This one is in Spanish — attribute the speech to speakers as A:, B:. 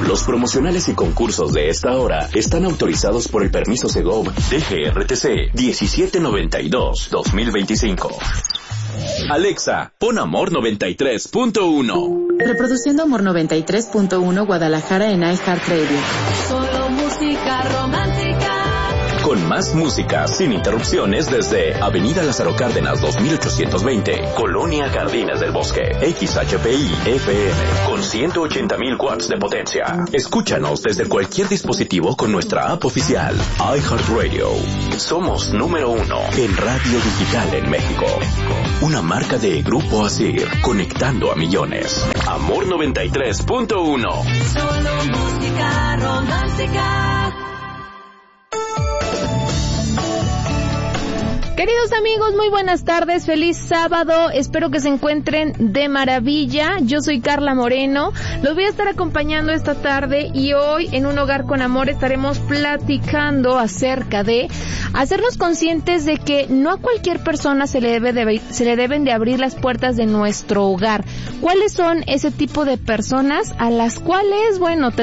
A: Los promocionales y concursos de esta hora están autorizados por el permiso Segov DGRTC 1792-2025. Alexa, pon Amor 93.1.
B: Reproduciendo Amor 93.1 Guadalajara en iHeartRadio.
C: Solo música romántica.
A: Con más música, sin interrupciones, desde Avenida Lázaro Cárdenas 2820, Colonia Jardines del Bosque, XHPI FM, con 180,000 watts de potencia. Escúchanos desde cualquier dispositivo con nuestra app oficial, iHeartRadio. Somos número 1 en radio digital en México. Una marca de Grupo Asir, conectando a millones. Amor 93.1.
C: Solo música romántica.
D: Queridos amigos, muy buenas tardes, feliz sábado, espero que se encuentren de maravilla. Yo soy Carla Moreno, los voy a estar acompañando esta tarde y hoy en Un Hogar con Amor estaremos platicando acerca de hacernos conscientes de que no a cualquier persona se le deben de abrir las puertas de nuestro hogar. ¿Cuáles son ese tipo de personas a las cuales, bueno,